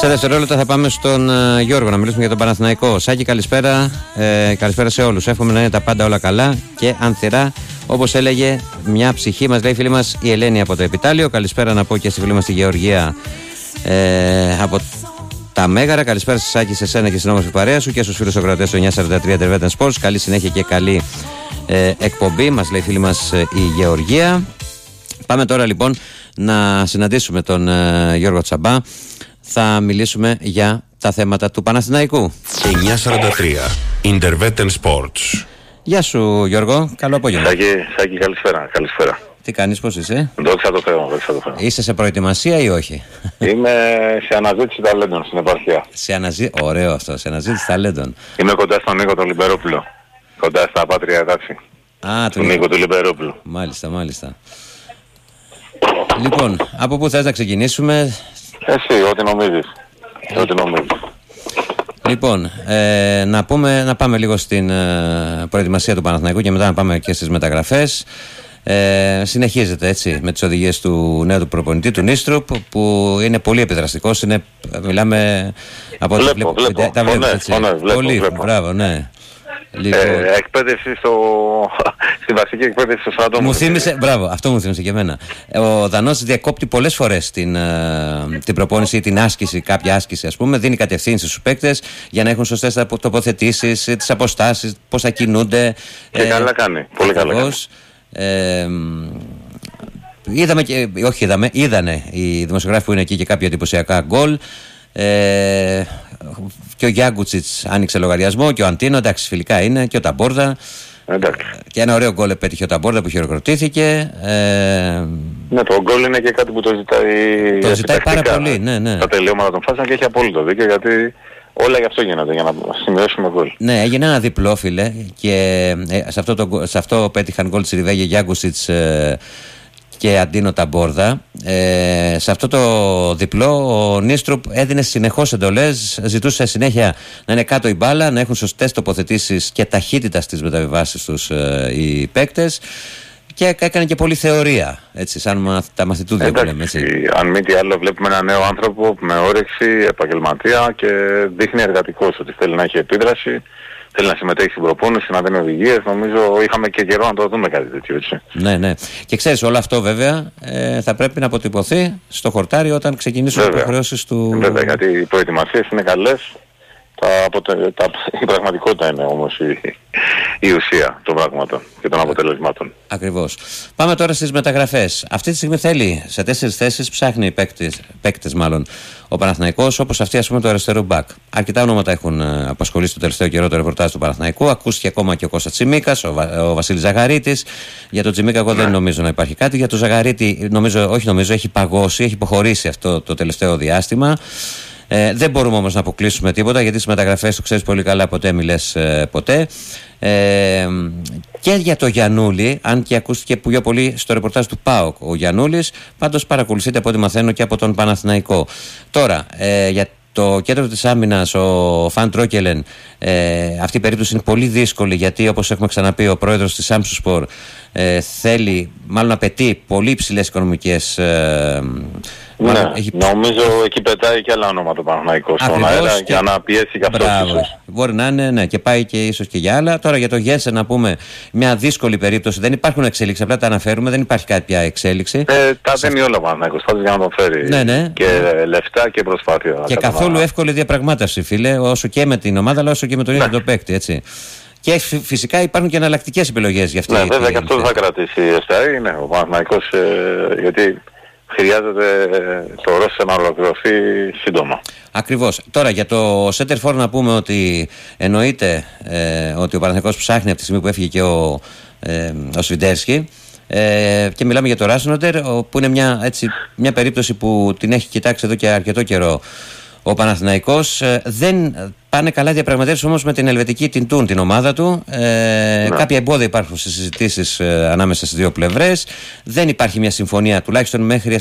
Σε δευτερόλεπτα θα πάμε στον Γιώργο να μιλήσουμε για τον Παναθηναϊκό. Σάκη, καλησπέρα. Καλησπέρα σε όλους. Εύχομαι να είναι τα πάντα όλα καλά και ανθυρά. Όπως έλεγε μια ψυχή μας, λέει η φίλη μας η Ελένη από το Επιτάλιο. Καλησπέρα να πω και στη φίλη μας τη Γεωργία από τα Μέγαρα. Καλησπέρα σε Σάκη, σε σένα και στην όμορφη παρέα σου και στους φίλους ακροατές του 943 Intervetan Sports. Καλή συνέχεια και καλή εκπομπή, μας λέει η φίλη μας η Γεωργία. Πάμε τώρα λοιπόν να συναντήσουμε τον Γιώργο Τσαμπά. Θα μιλήσουμε για τα θέματα του Παναθηναϊκού. 943 Intervetan Sports. Γεια σου Γιώργο, καλό απόγευμα. Σάκη, καλησπέρα. Τι κάνεις, πώς είσαι? Δόξα τω Θεώ. Είσαι σε προετοιμασία ή όχι? Είμαι σε αναζήτηση ταλέντων στην επαρχία. Ωραίο αυτό, σε αναζήτηση ταλέντων. Είμαι κοντά στον Νίκο τον Λιμπερόπουλο. Κοντά στα Πάτρια Εδάφη. Του Νίκο του Λιμπερόπουλου. Μάλιστα. Λοιπόν, από πού θες να ξεκινήσουμε? Εσύ, ό,τι νομίζεις. Λοιπόν, να πάμε λίγο στην προετοιμασία του Παναθηναϊκού και μετά να πάμε και στις μεταγραφές. Συνεχίζεται έτσι με τις οδηγίες του νέου του προπονητή, του Νίστρουπ, που είναι πολύ επιδραστικός. Μιλάμε από βλέπω. Τα βλέπεις έτσι. Πολύ, βλέπω. Μπράβο, ναι. Εκπαίδευση στη βασική εκπαίδευση στο στρατό. Μου θύμισε, μπράβο, αυτό μου θύμισε και εμένα. Ο Δανός διακόπτει πολλές φορές την προπόνηση ή την άσκηση, κάποια άσκηση ας πούμε, δίνει κατευθύνσεις στους παίκτες για να έχουν σωστές τοποθετήσεις, τις αποστάσεις, πώς θα κινούνται. Και καλά κάνει, πολύ καλά κάνει. Είδανε οι δημοσιογράφοι που είναι εκεί και κάποια εντυπωσιακά γκολ. Και ο Γιάνγκουτσιτς άνοιξε λογαριασμό και ο Αντίνο, εντάξει, φιλικά είναι, και ο Ταμπόρδα. Και ένα ωραίο γκολ επέτυχε ο Ταμπόρδα που χειροκροτήθηκε. Ναι, το γκολ είναι και κάτι που το ζητάει. Το ζητάει πάρα πολύ, ναι. Τα τελειώματα των φάσεων και έχει απόλυτο δίκιο, γιατί όλα γι' αυτό γίνονται, για να σημειώσουμε γκολ. Ναι, έγινε ένα διπλό, φίλε, και σε αυτό πέτυχαν γκολ Τσιριβέγε, Γιάνγκουτσιτς και Αντίνο Ταμπόρδα. Σε αυτό το διπλό ο Νίστρουπ έδινε συνεχώς εντολές, ζητούσε συνέχεια να είναι κάτω η μπάλα, να έχουν σωστές τοποθετήσεις και ταχύτητα στις μεταβιβάσεις τους οι παίκτες, και έκανε και πολλή θεωρία, έτσι, σαν τα μαθητούδια που λέμε, έτσι. Αν μη τι άλλο, βλέπουμε ένα νέο άνθρωπο με όρεξη, επαγγελματία, και δείχνει εργατικός ότι θέλει να έχει επίδραση. Θέλει να συμμετέχει στην προπόνηση, να δίνει οδηγίες. Νομίζω είχαμε και καιρό να το δούμε κάτι τέτοιο, έτσι. Ναι. Και ξέρεις, όλο αυτό βέβαια θα πρέπει να αποτυπωθεί στο χορτάρι όταν ξεκινήσουν οι υποχρεώσεις του. Βέβαια, γιατί οι προετοιμασίες είναι καλές. Η πραγματικότητα είναι όμως η ουσία των πραγμάτων και των αποτελεσμάτων. Ακριβώς. Πάμε τώρα στις μεταγραφές. Αυτή τη στιγμή θέλει σε 4 θέσεις, ψάχνει παίκτες μάλλον ο Παναθηναϊκός, όπως αυτή ας πούμε το αριστερό μπακ. Αρκετά ονόματα έχουν απασχολήσει το τελευταίο καιρό το ρεπορτάζ του Παναθηναϊκού. Ακούστηκε ακόμα και ο Κώστας Τσιμίκας, ο Βασίλης Ζαγαρίτης. Για τον Τσιμίκα εγώ δεν νομίζω να υπάρχει κάτι. Για τον Ζαγαρίτη έχει παγώσει, έχει υποχωρήσει αυτό το τελευταίο διάστημα. Δεν μπορούμε όμως να αποκλείσουμε τίποτα, γιατί στις μεταγραφές, το ξέρεις πολύ καλά, ποτέ μιλές ποτέ. Και για το Γιαννούλη, αν και ακούστηκε πιο πολύ στο ρεπορτάζ του ΠΑΟΚ ο Γιαννούλης, πάντως παρακολουθείται από ό,τι μαθαίνω και από τον Παναθηναϊκό. Τώρα, για το κέντρο της άμυνας, ο Φαν Τρόκελεν, αυτή η περίπτωση είναι πολύ δύσκολη, γιατί όπως έχουμε ξαναπεί, ο πρόεδρος της Samsung θέλει, μάλλον απαιτεί πολύ υψηλές οικονομικές. Νομίζω εκεί πετάει και άλλα ονόματα Παναθηναϊκός στον αέρα για να πιέσει και αυτό. Μπορεί να είναι, ναι, και πάει και ίσως και για άλλα. Τώρα για το Γέσεν, να πούμε, μια δύσκολη περίπτωση. Δεν υπάρχουν εξέλιξεις, απλά τα αναφέρουμε, δεν υπάρχει κάποια εξέλιξη. Τα δίνει όλα ο Παναθηναϊκός, θα για να τον φέρει. Ναι. Και λεφτά και προσπάθεια. Και καθόλου εύκολη διαπραγμάτευση, φίλε, όσο και με την ομάδα, αλλά όσο και με τον ίδιο τον παίκτη, έτσι. Και φυσικά υπάρχουν και εναλλακτικές επιλογές για αυτή. Ναι, βέβαια, και αυτό δεν θα κρατήσει η ΕΣΤΑΗ, ναι, ο Παναθηναϊκός, γιατί χρειάζεται το ρόστερ να ολοκληρωθεί σύντομα. Ακριβώς. Τώρα για το center for να πούμε ότι εννοείται ότι ο Παναθηναϊκός ψάχνει από τη στιγμή που έφυγε και ο Σβιντέρσκι, και μιλάμε για το Ράσνοντερ, που είναι μια περίπτωση που την έχει κοιτάξει εδώ και αρκετό καιρό ο Παναθηναϊκός. Δεν πάνε καλά διαπραγματεύσεις όμως με την Ελβετική, την Τούν, την ομάδα του. Κάποια εμπόδια υπάρχουν στις συζητήσεις ανάμεσα στις δύο πλευρές. Δεν υπάρχει μια συμφωνία, τουλάχιστον μέχρι